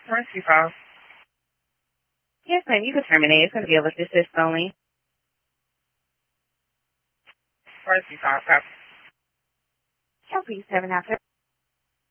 Mercy call. Yes, ma'am, you can terminate. It's going to be able to assist only. Mercy call. Copy. Please have an after.